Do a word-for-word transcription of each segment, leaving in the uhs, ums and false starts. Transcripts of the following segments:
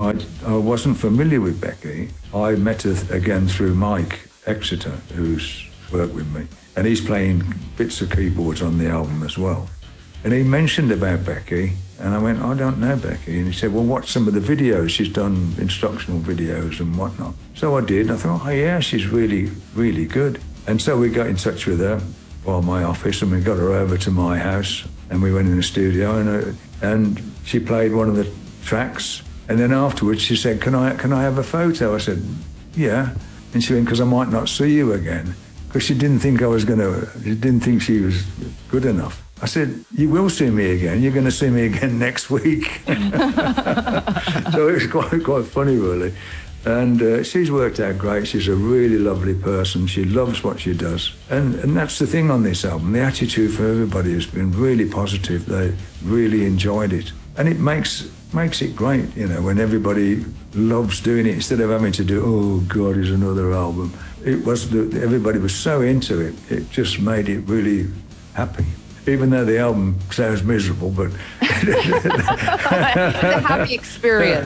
I, I wasn't familiar with Becky. I met her again through Mike Exeter, who's worked with me. And he's playing bits of keyboards on the album as well. And he mentioned about Becky, and I went, I don't know Becky. And he said, well, watch some of the videos. She's done instructional videos and whatnot. So I did. I thought, oh, yeah, she's really, really good. And so we got in touch with her while my office, and we got her over to my house, and we went in the studio, and uh, and she played one of the tracks. And then afterwards, she said, can I, can I have a photo? I said, yeah. And she went, because I might not see you again. Because she didn't think I was going to, she didn't think she was good enough. I said, you will see me again. You're going to see me again next week. So it was quite, quite funny, really. And uh, she's worked out great. She's a really lovely person. She loves what she does. And, and that's the thing on this album. The attitude for everybody has been really positive. They really enjoyed it. And it makes makes it great, you know, when everybody loves doing it instead of having to do, oh, God, it's another album. It was, the, everybody was so into it. It just made it really happy. Even though the album sounds miserable, but... The happy experience.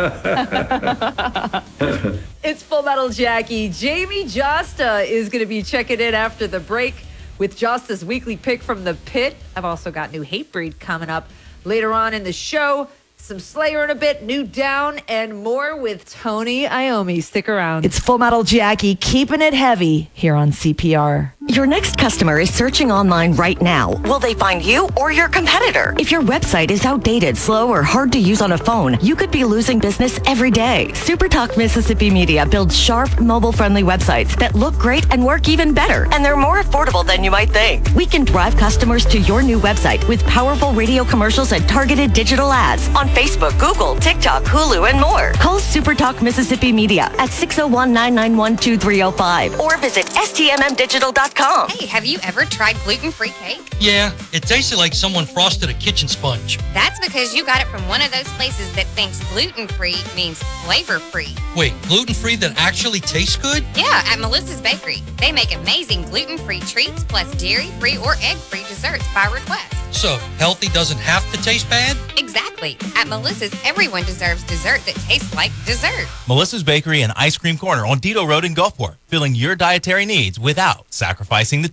It's Full Metal Jackie. Jamie Josta is going to be checking in after the break with Josta's weekly pick from the pit. I've also got new Hatebreed coming up later on in the show. Some Slayer in a bit, New Down, and more with Tony Iommi. Stick around. It's Full Metal Jackie, keeping it heavy here on C P R. Your next customer is searching online right now. Will they find you or your competitor? If your website is outdated, slow, or hard to use on a phone, you could be losing business every day. SuperTalk Mississippi Media builds sharp, mobile-friendly websites that look great and work even better, and they're more affordable than you might think. We can drive customers to your new website with powerful radio commercials and targeted digital ads on Facebook, Google, TikTok, Hulu, and more. Call SuperTalk Mississippi Media at six oh one, nine nine one, two three oh five or visit S T M M digital dot com. Hey, have you ever tried gluten-free cake? Yeah, it tasted like someone frosted a kitchen sponge. That's because you got it from one of those places that thinks gluten-free means flavor-free. Wait, gluten-free that actually tastes good? Yeah, at Melissa's Bakery. They make amazing gluten-free treats plus dairy-free or egg-free desserts by request. So, healthy doesn't have to taste bad? Exactly. At Melissa's, everyone deserves dessert that tastes like dessert. Melissa's Bakery and Ice Cream Corner on Dito Road in Gulfport, filling your dietary needs without sacrificing the